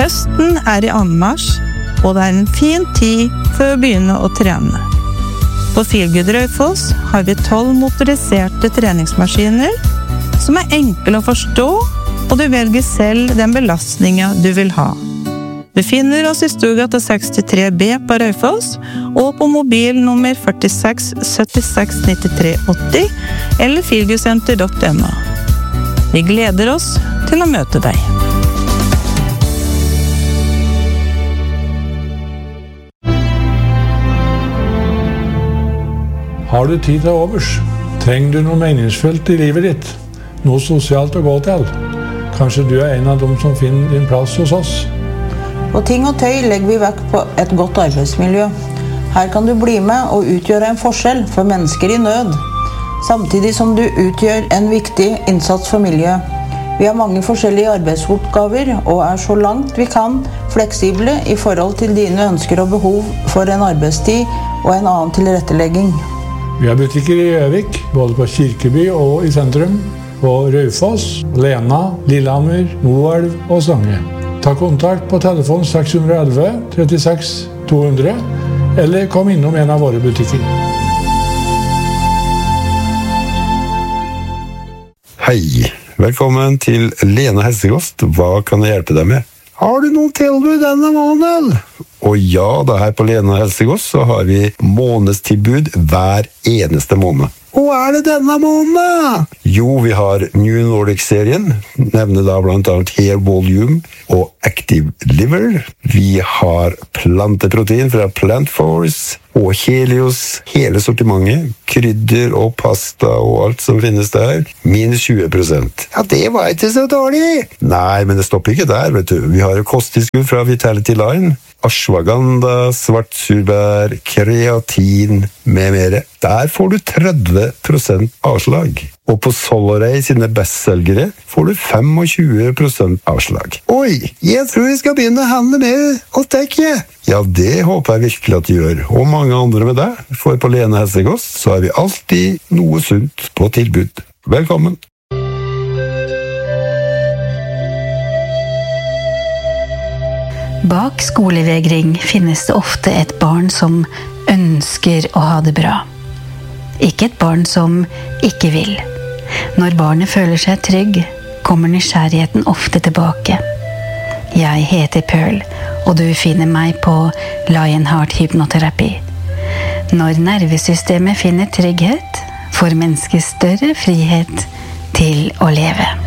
Høsten I anmarsj, og det en fin tid for å begynne å trene. På Feelgood Raufoss har vi 12 motoriserte treningsmaskiner som enkle å forstå, og du velger selv den belastningen du vil ha. Vi finner oss I Storgata 63B på Raufoss, og på mobil nummer 46 76 93 80 eller feelgoodsenter.no. Vi gleder oss til å møte deg. Har du tid til overs? Trenger du noe meningsfullt I livet ditt? Noe sosialt å gå til? Kanskje du en av dem som finner din plass hos oss? På Ting og Tøy legger vi vekt på et godt arbeidsmiljø. Her kan du bli med og utgjøre en forskjell for mennesker I nød, samtidig som du utgjør en viktig innsats for miljøet. Vi har mange forskjellige arbeidsoppgaver og så langt vi kan fleksible I forhold til dine ønsker og behov for en arbeidstid og en annen tilrettelegging. Vi har butikker I Gjøvik, både på Kirkeby og I sentrum, på Raufoss, Lena, Lillehammer, Moelv og Stange. Ta kontakt på telefon 611 36 200, eller kom innom en av våre butikker. Hei, velkommen til Lena Helsekost. Hva kan jeg hjelpe deg med? Har du noen tilbud denne måneden? Og ja, da her på Lena Helsekost så har vi månedstilbud hver eneste måned. Hva det denne måneden? Jo, vi har New Nordic-serien, nevner da blant annet Hair Volume og Active Liver. Vi har planteprotein fra Plant Force og Helios, hele sortimentet, krydder og pasta og alt som finnes der, minus 20%. Ja, det var ikke så dårlig! Nei, men det stopper ikke der, vet du. Vi har kosttilskudd fra Vitality Line, ashwagandha, svartsurbær, kreatin med mer. Der får du 30% avslag. Og på Solarey sine bestselgere får du 25% avslag. Oi, jeg tror jeg skal begynne å handle med og tekke. Ja, det håper jeg virkelig at du gjør. Og mange andre med deg. For på Lena Helsekost så har vi alltid noe sunt på tilbud. Velkommen! Bak skolevegring finnes det ofte et barn som ønsker å ha det bra. Ikke et barn som ikke vil. Når barnet føler seg trygg, kommer nysgjerrigheten ofte tilbake. Jeg heter Pearl, og du finner meg på Lionheart Hypnoterapi. Når nervesystemet finner trygghet, får mennesket større frihet til å leve.